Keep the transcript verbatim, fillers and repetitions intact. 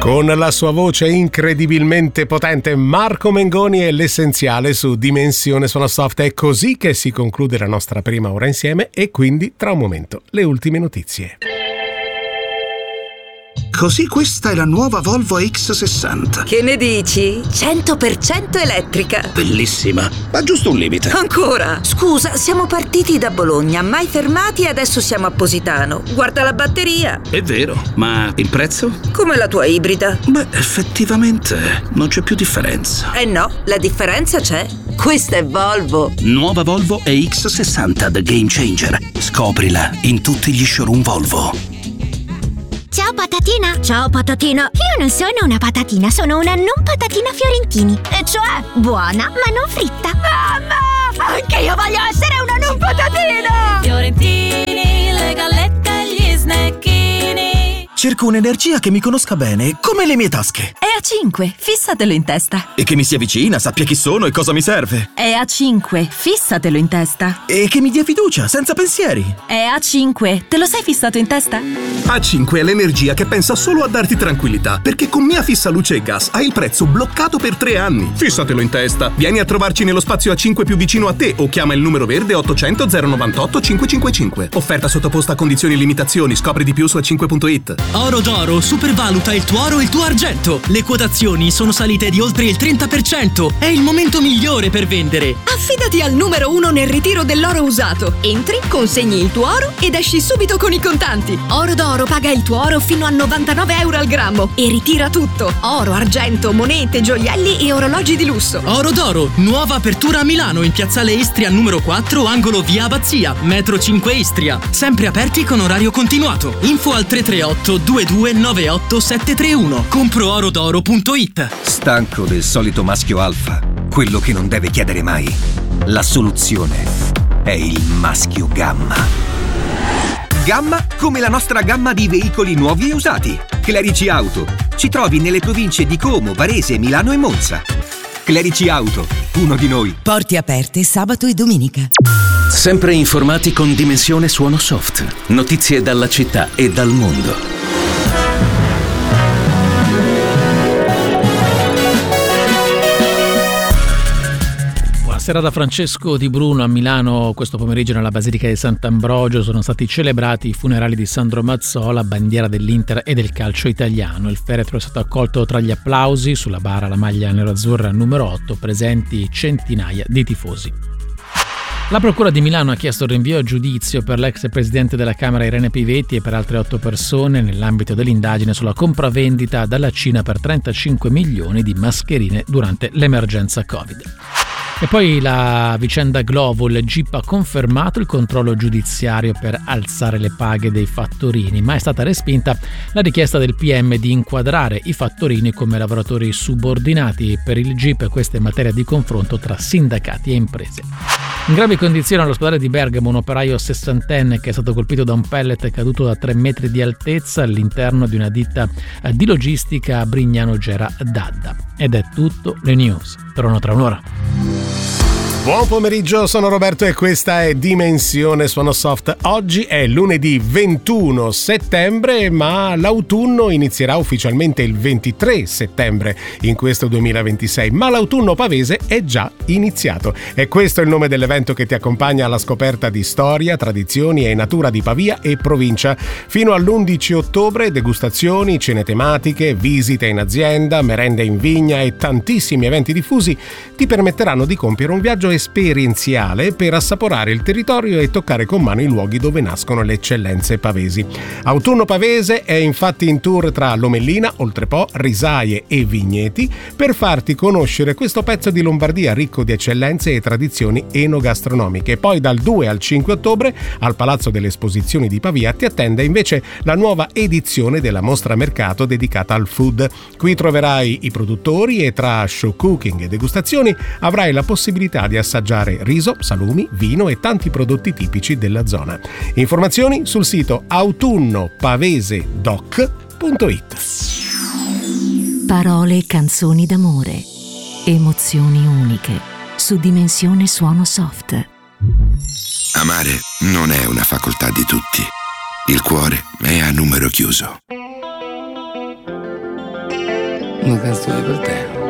Con la sua voce incredibilmente potente, Marco Mengoni è l'essenziale su Dimensione Suono Soft. È così che si conclude la nostra prima ora insieme e quindi tra un momento le ultime notizie. Così questa è la nuova Volvo X sessanta. Che ne dici? cento per cento elettrica. Bellissima, ma giusto un limite. Ancora? Scusa, siamo partiti da Bologna, mai fermati e adesso siamo a Positano. Guarda la batteria. È vero, ma il prezzo? Come la tua ibrida. Beh, effettivamente non c'è più differenza. Eh no, la differenza c'è. Questa è Volvo. Nuova Volvo E X sessanta The Game Changer. Scoprila in tutti gli showroom Volvo. Ciao patatina! Ciao patatina! Io non sono una patatina, sono una non patatina Fiorentini. E cioè, buona, ma non fritta. Mamma! Anche io voglio essere una non patatina! Fiorentini, le gallette e gli snacchini. Cerco un'energia che mi conosca bene, come le mie tasche. E A cinque, fissatelo in testa. E che mi sia vicina, sappia chi sono e cosa mi serve. E A cinque, fissatelo in testa. E che mi dia fiducia, senza pensieri. E A cinque, te lo sei fissato in testa? A cinque è l'energia che pensa solo a darti tranquillità, perché con Mia Fissa Luce e Gas hai il prezzo bloccato per tre anni. Fissatelo in testa. Vieni a trovarci nello spazio A cinque più vicino a te o chiama il numero verde ottocento zero novantotto cinquecentocinquantacinque. Offerta sottoposta a condizioni e limitazioni. Scopri di più su a cinque punto it. Oro d'Oro supervaluta il tuo oro e il tuo argento. Le quotazioni sono salite di oltre il trenta per cento. È il momento migliore per vendere. Affidati al numero uno nel ritiro dell'oro usato. Entri, consegni il tuo oro ed esci subito con i contanti. Oro d'Oro paga il tuo oro fino a novantanove euro al grammo e ritira tutto. Oro, argento, monete, gioielli e orologi di lusso. Oro d'Oro, nuova apertura a Milano in piazzale Istria numero quattro, angolo via Abbazia, metro cinque Istria. Sempre aperti con orario continuato. Info al tre tre otto due due nove otto sette tre uno. compro oro d'oro punto it. Stanco del solito maschio alfa, quello che non deve chiedere mai. La soluzione è il maschio gamma. Gamma come la nostra gamma di veicoli nuovi e usati. Clerici Auto. Ci trovi nelle province di Como, Varese, Milano e Monza. Clerici Auto, uno di noi. Porte aperte sabato e domenica. Sempre informati con Dimensione Suono Soft. Notizie dalla città e dal mondo. Buonasera da Francesco Di Bruno. A Milano questo pomeriggio nella Basilica di Sant'Ambrogio sono stati celebrati i funerali di Sandro Mazzola, bandiera dell'Inter e del calcio italiano. Il feretro è stato accolto tra gli applausi, sulla bara la maglia nerazzurra numero otto, presenti centinaia di tifosi. La Procura di Milano ha chiesto il rinvio a giudizio per l'ex presidente della Camera Irene Pivetti e per altre otto persone nell'ambito dell'indagine sulla compravendita dalla Cina per trentacinque milioni di mascherine durante l'emergenza Covid. E poi la vicenda Glovo, il G I P ha confermato il controllo giudiziario per alzare le paghe dei fattorini, ma è stata respinta la richiesta del P M di inquadrare i fattorini come lavoratori subordinati. Per il G I P questa è materia di confronto tra sindacati e imprese. In gravi condizioni all'ospedale di Bergamo un operaio sessantenne che è stato colpito da un pellet caduto da tre metri di altezza all'interno di una ditta di logistica a Brignano Gera D'Adda. Ed è tutto, le news. Torno tra un'ora. Buon pomeriggio, sono Roberto e questa è Dimensione Suono Soft. Oggi è lunedì ventuno settembre, ma l'autunno inizierà ufficialmente il ventitré settembre in questo duemilaventisei, ma l'autunno pavese è già iniziato. E questo è il nome dell'evento che ti accompagna alla scoperta di storia, tradizioni e natura di Pavia e provincia. Fino all'undici ottobre degustazioni, cene tematiche, visite in azienda, merende in vigna e tantissimi eventi diffusi ti permetteranno di compiere un viaggio esperienziale per assaporare il territorio e toccare con mano i luoghi dove nascono le eccellenze pavesi. Autunno Pavese è infatti in tour tra Lomellina, Oltrepò, Risaie e Vigneti per farti conoscere questo pezzo di Lombardia ricco di eccellenze e tradizioni enogastronomiche. Poi dal due al cinque ottobre al Palazzo delle Esposizioni di Pavia ti attende invece la nuova edizione della mostra mercato dedicata al food. Qui troverai i produttori e tra show cooking e degustazioni avrai la possibilità di assaggiare riso, salumi, vino e tanti prodotti tipici della zona. Informazioni sul sito autunno pavese doc punto it. Parole e canzoni d'amore, emozioni uniche su Dimensione Suono Soft. Amare non è una facoltà di tutti. Il cuore è a numero chiuso. Una canzone per te.